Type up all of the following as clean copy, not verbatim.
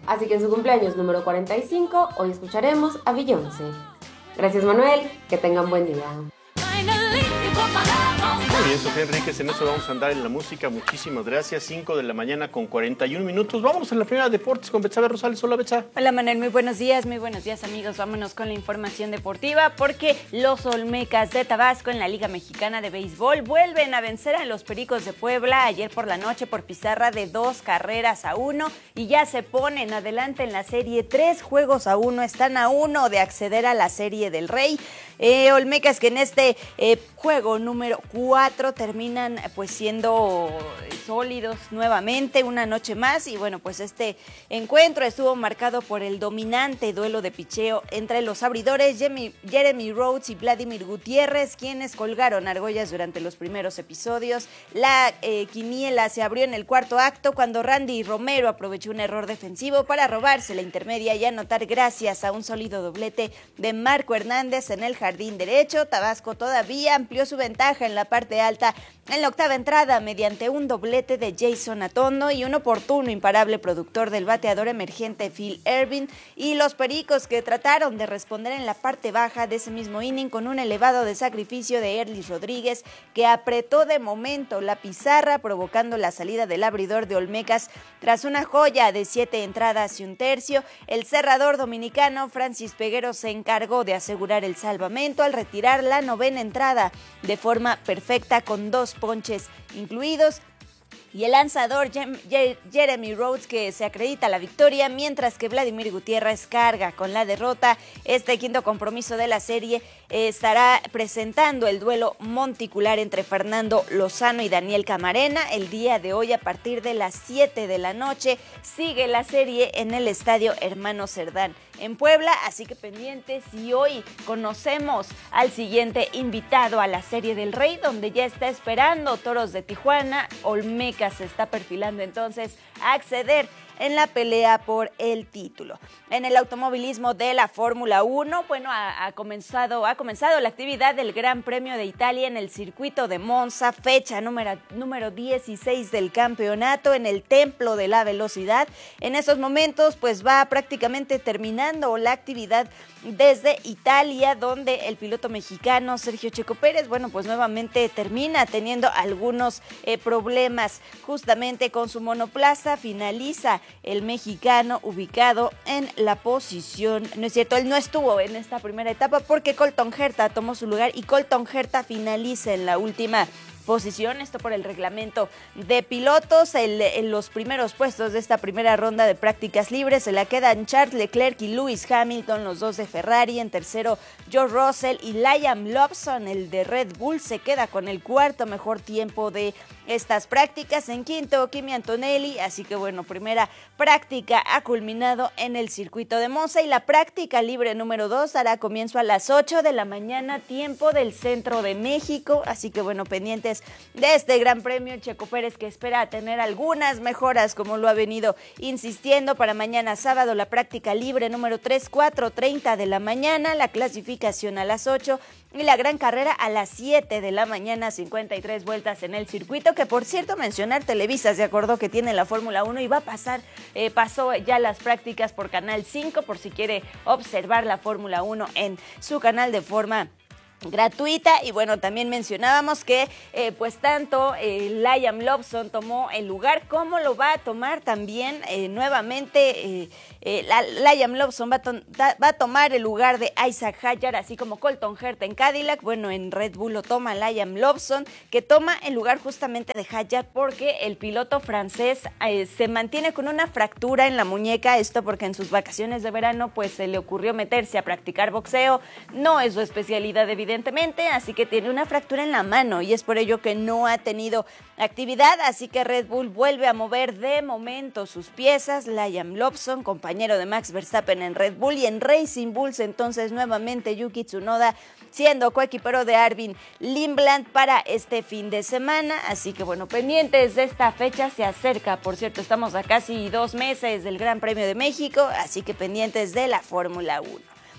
Así que en su cumpleaños número 45, hoy escucharemos a Beyoncé. Gracias, Manuel, que tengan buen día. Muy bien, Sofía Enríquez, en eso vamos a andar en la música. Muchísimas gracias. 5 de la mañana con 41 minutos. Vámonos a la primera deportes con Betsabe Rosales. Hola, Betsa. Hola, Manuel, muy buenos días, amigos. Vámonos con la información deportiva porque los Olmecas de Tabasco en la Liga Mexicana de Béisbol vuelven a vencer a los Pericos de Puebla ayer por la noche por pizarra de 2-1 y ya se ponen adelante en la serie 3-1. Están a 1 de acceder a la Serie del Rey. Olmecas que en este juego número 4 terminan pues siendo sólidos nuevamente una noche más y bueno, pues este encuentro estuvo marcado por el dominante duelo de picheo entre los abridores Jeremy Rhodes y Vladimir Gutiérrez, quienes colgaron argollas durante los primeros episodios. La quiniela se abrió en el cuarto acto cuando Randy Romero aprovechó un error defensivo para robarse la intermedia y anotar gracias a un sólido doblete de Marco Hernández en el jardín derecho. Tabasco todavía amplió su ventaja en la parte alta en la octava entrada mediante un doblete de Jason Atondo y un oportuno imparable productor del bateador emergente Phil Ervin, y los Pericos que trataron de responder en la parte baja de ese mismo inning con un elevado de sacrificio de Erlis Rodríguez que apretó de momento la pizarra provocando la salida del abridor de Olmecas tras una joya de 7 entradas y un tercio. El cerrador dominicano Francis Peguero se encargó de asegurar el salvamento al retirar la novena entrada de forma perfecta con 2 ponches incluidos, y el lanzador Jeremy Rhodes que se acredita la victoria, mientras que Vladimir Gutiérrez carga con la derrota. Este quinto compromiso de la serie estará presentando el duelo monticular entre Fernando Lozano y Daniel Camarena el día de hoy a partir de las 7 de la noche. Sigue la serie en el Estadio Hermano Cerdán en Puebla, así que pendientes, y hoy conocemos al siguiente invitado a la Serie del Rey, donde ya está esperando Toros de Tijuana. Olmecas se está perfilando entonces a acceder en la pelea por el título. En el automovilismo de la Fórmula 1, bueno, ha comenzado la actividad del Gran Premio de Italia en el circuito de Monza, fecha número 16 del campeonato en el Templo de la Velocidad. En estos momentos, pues va prácticamente terminando la actividad desde Italia, donde el piloto mexicano Sergio Checo Pérez, bueno, pues nuevamente termina teniendo algunos problemas justamente con su monoplaza. Finaliza el mexicano ubicado en la posición, no es cierto, él no estuvo en esta primera etapa porque Colton Herta tomó su lugar y Colton Herta finaliza en la última posición, esto por el reglamento de pilotos. En los primeros puestos de esta primera ronda de prácticas libres se la quedan Charles Leclerc y Lewis Hamilton, los dos de Ferrari. En tercero, George Russell y Liam Lawson, el de Red Bull, se queda con el cuarto mejor tiempo de estas prácticas. En quinto, Kimi Antonelli. Así que bueno, primera práctica ha culminado en el circuito de Monza y la práctica libre número 2 dará comienzo a las 8 de la mañana, tiempo del centro de México. Así que bueno, pendientes de este Gran Premio. Checo Pérez que espera tener algunas mejoras, como lo ha venido insistiendo, para mañana sábado. La práctica libre número 3, 4:30 de la mañana, la clasificación a las 8 y la gran carrera a las 7 de la mañana, 53 vueltas en el circuito, que por cierto mencionar, Televisa se acordó que tiene la Fórmula 1 y va a pasó ya las prácticas por Canal 5 por si quiere observar la Fórmula 1 en su canal de forma gratuita. Y bueno, también mencionábamos que pues tanto Liam Lawson tomó el lugar como lo va a tomar también nuevamente Liam Lawson va a tomar el lugar de Isaac Hadjar, así como Colton Herta en Cadillac. Bueno, en Red Bull lo toma Liam Lawson, que toma el lugar justamente de Hadjar porque el piloto francés se mantiene con una fractura en la muñeca, esto porque en sus vacaciones de verano pues se le ocurrió meterse a practicar boxeo. No es su especialidad evidentemente, así que tiene una fractura en la mano y es por ello que no ha tenido actividad, así que Red Bull vuelve a mover de momento sus piezas. Liam Lawson, compañero de Max Verstappen en Red Bull, y en Racing Bulls entonces nuevamente Yuki Tsunoda siendo coequipero de Arvin Lindblad para este fin de semana. Así que bueno, pendientes de esta fecha, se acerca, por cierto, estamos a casi 2 meses del Gran Premio de México, así que pendientes de la Fórmula 1.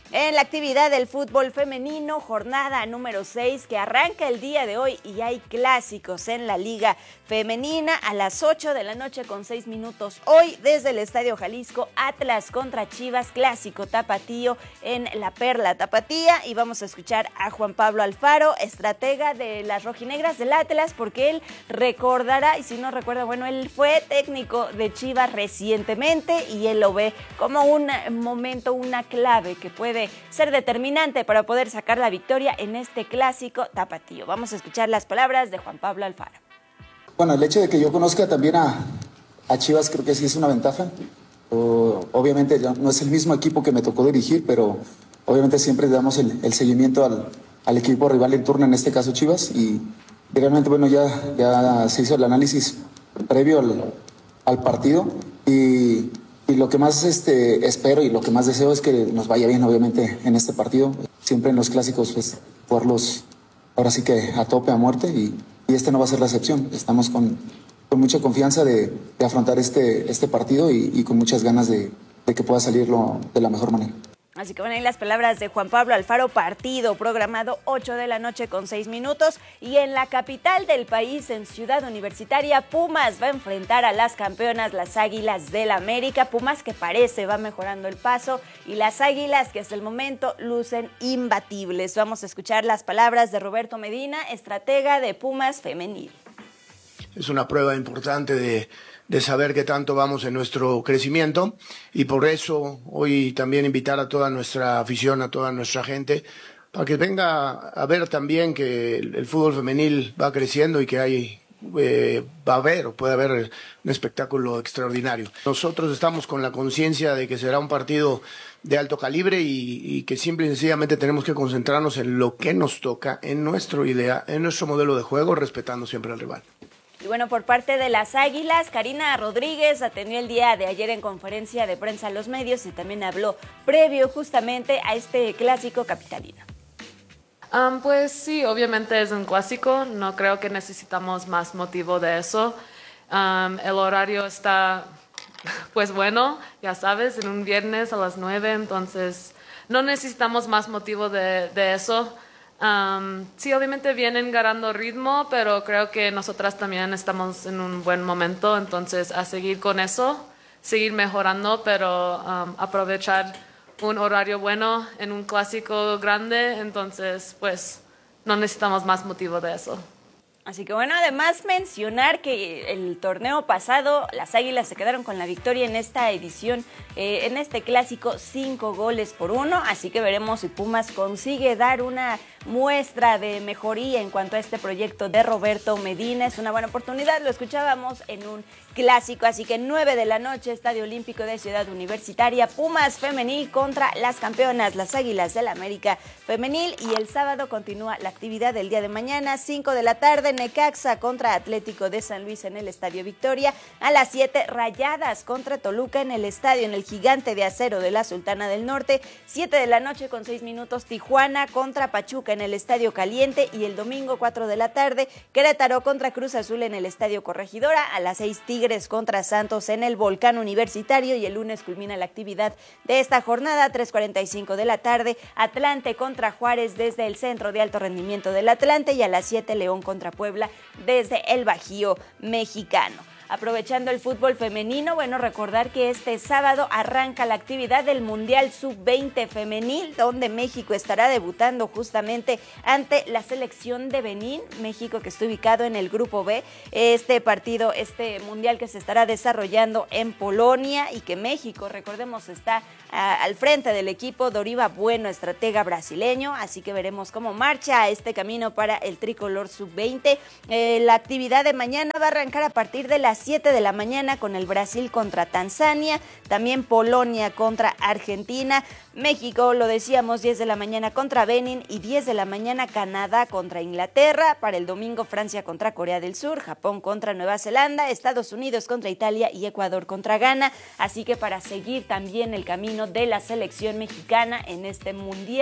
En la actividad del fútbol femenino, jornada número 6 que arranca el día de hoy y hay clásicos en la Liga Femenina a las 8 de la noche con 6 minutos. Hoy desde el Estadio Jalisco, Atlas contra Chivas, clásico tapatío en la Perla Tapatía, y vamos a escuchar a Juan Pablo Alfaro, estratega de las rojinegras del Atlas, porque él recordará, y si no recuerda, bueno, él fue técnico de Chivas recientemente y él lo ve como un momento, una clave que puede ser determinante para poder sacar la victoria en este clásico tapatío. Vamos a escuchar las palabras de Juan Pablo Alfaro. Bueno, el hecho de que yo conozca también a Chivas creo que sí es una ventaja. Obviamente no es el mismo equipo que me tocó dirigir, pero obviamente siempre damos el seguimiento al equipo rival en turno, en este caso Chivas, y realmente bueno, ya se hizo el análisis previo al partido y lo que más espero y lo que más deseo es que nos vaya bien, obviamente, en este partido. Siempre en los clásicos, pues, jugarlos ahora sí que a tope, a muerte, y este no va a ser la excepción. Estamos con mucha confianza de afrontar este partido y con muchas ganas de que pueda salirlo de la mejor manera. Así que bueno, ahí las palabras de Juan Pablo Alfaro, partido programado 8 de la noche con 6 minutos. Y en la capital del país, en Ciudad Universitaria, Pumas va a enfrentar a las campeonas, las Águilas del América. Pumas que parece va mejorando el paso y las Águilas que hasta el momento lucen imbatibles. Vamos a escuchar las palabras de Roberto Medina, estratega de Pumas Femenil. Es una prueba importante de saber qué tanto vamos en nuestro crecimiento, y por eso hoy también invitar a toda nuestra afición, a toda nuestra gente, para que venga a ver también que el fútbol femenil va creciendo y que va a haber o puede haber un espectáculo extraordinario. Nosotros estamos con la conciencia de que será un partido de alto calibre y que simple y sencillamente tenemos que concentrarnos en lo que nos toca, en nuestra idea, en nuestro modelo de juego, respetando siempre al rival. Y bueno, por parte de las Águilas, Karina Rodríguez atendió el día de ayer en conferencia de prensa a los medios y también habló previo justamente a este clásico capitalino. Pues sí, obviamente es un clásico, no creo que necesitamos más motivo de eso. El horario está, pues bueno, ya sabes, en un viernes a las 9, entonces no necesitamos más motivo de eso. Sí, obviamente vienen ganando ritmo, pero creo que nosotras también estamos en un buen momento, entonces a seguir con eso, seguir mejorando, pero aprovechar un horario bueno en un clásico grande, entonces pues no necesitamos más motivo de eso. Así que bueno, además mencionar que el torneo pasado las Águilas se quedaron con la victoria en esta edición, en este clásico 5-1, así que veremos si Pumas consigue dar una muestra de mejoría en cuanto a este proyecto de Roberto Medina. Es una buena oportunidad, lo escuchábamos en un clásico, así que 9 de la noche, Estadio Olímpico de Ciudad Universitaria, Pumas femenil contra las campeonas, las Águilas del América femenil, y el sábado continúa la actividad del día de mañana, 5 de la tarde, Necaxa contra Atlético de San Luis en el Estadio Victoria, a las 7 Rayadas contra Toluca en el estadio, en el Gigante de Acero de la Sultana del Norte, 7 de la noche con 6 minutos, Tijuana contra Pachuca en el Estadio Caliente, y el domingo 4 de la tarde, Querétaro contra Cruz Azul en el Estadio Corregidora, a las 6 Tigres contra Santos en el Volcán Universitario, y el lunes culmina la actividad de esta jornada, 3:45 de la tarde, Atlante contra Juárez desde el Centro de Alto Rendimiento del Atlante, y a las 7 León contra Puebla desde el Bajío mexicano. Aprovechando el fútbol femenino, bueno, recordar que este sábado arranca la actividad del Mundial Sub-20 femenil, donde México estará debutando justamente ante la selección de Benín, México que está ubicado en el Grupo B, este partido, este Mundial que se estará desarrollando en Polonia, y que México, recordemos, está al frente del equipo Doriva Bueno, estratega brasileño, así que veremos cómo marcha este camino para el tricolor Sub-20. La actividad de mañana va a arrancar a partir de las 7 de la mañana con el Brasil contra Tanzania, también Polonia contra Argentina, México, lo decíamos, 10 de la mañana contra Benin y 10 de la mañana Canadá contra Inglaterra. Para el domingo, Francia contra Corea del Sur, Japón contra Nueva Zelanda, Estados Unidos contra Italia y Ecuador contra Ghana. Así que para seguir también el camino de la selección mexicana en este Mundial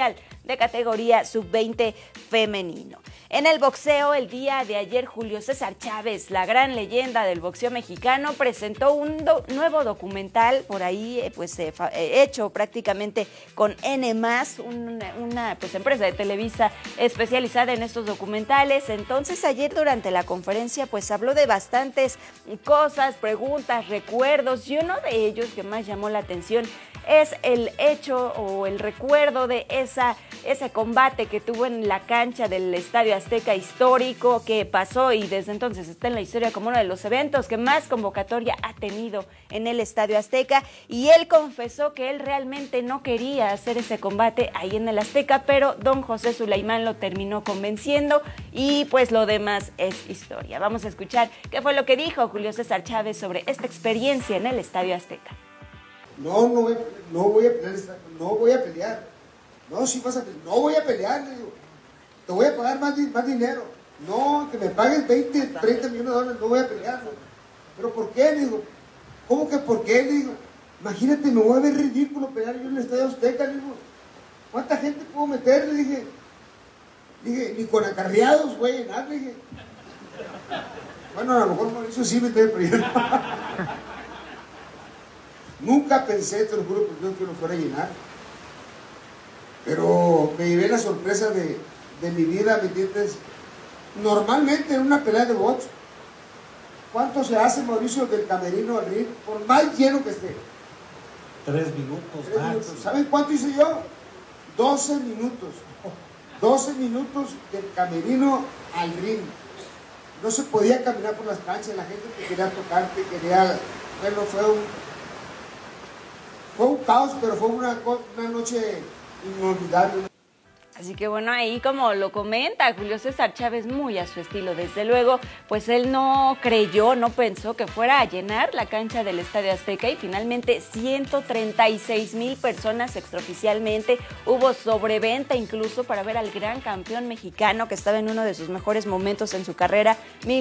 de categoría sub-20 femenino. En el boxeo, el día de ayer, Julio César Chávez, la gran leyenda del boxeo mexicano, presentó un nuevo documental por ahí, hecho prácticamente con N+, una empresa de Televisa especializada en estos documentales. Entonces, ayer durante la conferencia, pues habló de bastantes cosas, preguntas, recuerdos, y uno de ellos que más llamó la atención es el hecho o el recuerdo de ese combate que tuvo en la cancha del Estadio Azteca histórico, que pasó y desde entonces está en la historia como uno de los eventos que más convocatoria ha tenido en el Estadio Azteca, y él confesó que él realmente no quería hacer ese combate ahí en el Azteca, pero don José Sulaimán lo terminó convenciendo y pues lo demás es historia. Vamos a escuchar qué fue lo que dijo Julio César Chávez sobre esta experiencia en el Estadio Azteca. No voy a pelear. No, sí vas a pelear. No voy a pelear, le digo. Te voy a pagar más dinero. No, que me pagues 20, 30 millones de dólares, no voy a pelear. ¿No? ¿Pero por qué? Le digo. ¿Cómo que por qué? Le digo. Imagínate, me voy a ver ridículo pelear yo en el Estadio Azteca, le digo. ¿Cuánta gente puedo meter? Le dije, ni con acarreados, güey, nada, le dije. Bueno, a lo mejor Mauricio sí me está perdiendo. Nunca pensé, te lo juro por Dios, que lo fuera a llenar. Pero me llevé la sorpresa de mi vida, ¿me entiendes? Normalmente en una pelea de box, ¿cuánto se hace, Mauricio, del camerino al ring? Por más lleno que esté. 3 minutos. 3 minutos. ¿Saben cuánto hice yo? 12 minutos. 12 minutos del camerino al ring. No se podía caminar por las canchas, la gente te quería tocar, te quería... Bueno, fue un caos, pero fue una noche inolvidable. Así que bueno, ahí como lo comenta Julio César Chávez, muy a su estilo, desde luego, pues él no creyó, no pensó que fuera a llenar la cancha del Estadio Azteca, y finalmente 136,000 personas extraoficialmente. Hubo sobreventa incluso para ver al gran campeón mexicano que estaba en uno de sus mejores momentos en su carrera,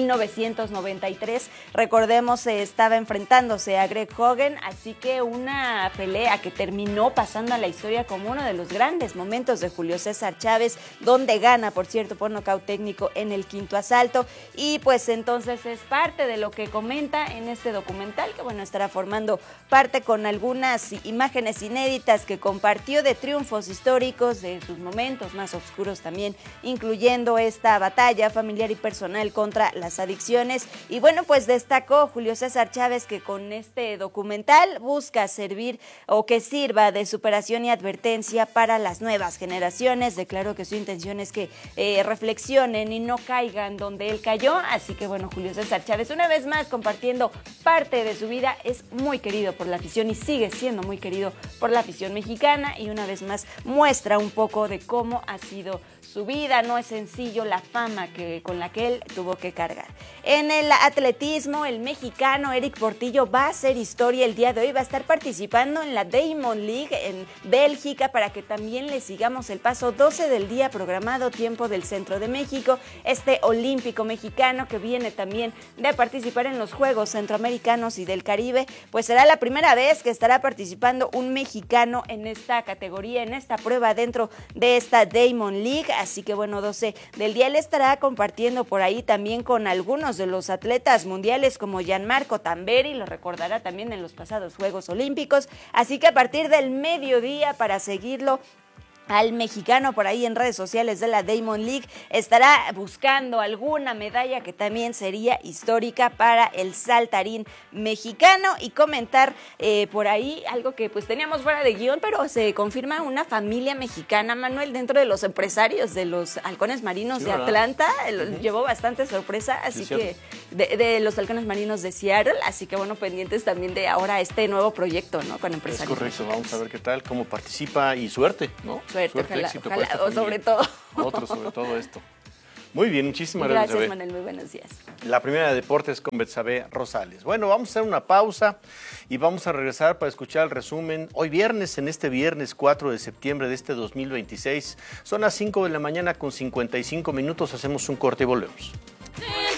1993. Recordemos, estaba enfrentándose a Greg Hogan, así que una pelea que terminó pasando a la historia como uno de los grandes momentos de Julio César Chávez, donde gana, por cierto, por nocaut técnico en el quinto asalto. Y pues entonces es parte de lo que comenta en este documental, que bueno, estará formando parte con algunas imágenes inéditas que compartió de triunfos históricos, de sus momentos más oscuros también, incluyendo esta batalla familiar y personal contra las adicciones. Y bueno, pues destacó Julio César Chávez que con este documental busca servir o que sirva de superación y advertencia para las nuevas generaciones. Declaró que su intención es que reflexionen y no caigan donde él cayó. Así que bueno, Julio César Chávez, una vez más compartiendo parte de su vida, es muy querido por la afición y sigue siendo muy querido por la afición mexicana, y una vez más muestra un poco de cómo ha sido su vida. No es sencillo la fama con la que él tuvo que cargar. En el atletismo, el mexicano Eric Portillo va a hacer historia el día de hoy, va a estar participando en la Diamond League en Bélgica, para que también le sigamos el paso. 12 del día programado, tiempo del centro de México. Este olímpico mexicano que viene también de participar en los Juegos Centroamericanos y del Caribe, pues será la primera vez que estará participando un mexicano en esta categoría, en esta prueba dentro de esta Diamond League. Así que bueno, 12 del día él estará compartiendo por ahí también con algunos de los atletas mundiales como Gianmarco Tamberi, lo recordará también en los pasados Juegos Olímpicos. Así que a partir del mediodía, para seguirlo al mexicano por ahí en redes sociales de la Diamond League, estará buscando alguna medalla que también sería histórica para el saltarín mexicano. Y comentar por ahí algo que pues teníamos fuera de guión, pero se confirma una familia mexicana, Manuel, dentro de los empresarios de los halcones marinos de Atlanta. Llevó bastante sorpresa, así que de los halcones marinos de Seattle, así que bueno, pendientes también de ahora este nuevo proyecto, ¿no? Con empresarios. Es correcto, vamos a ver qué tal, cómo participa, y suerte, ¿no? Suerte, ojalá, éxito ojalá, para esta sobre todo. Otro sobre todo esto. Muy bien, muchísimas gracias. Gracias, Manuel, muy buenos días. La primera de deportes con Betsabe Rosales. Bueno, vamos a hacer una pausa y vamos a regresar para escuchar el resumen. Hoy viernes, en este viernes 4 de septiembre de este 2026, son las 5 de la mañana con 55 minutos. Hacemos un corte y volvemos.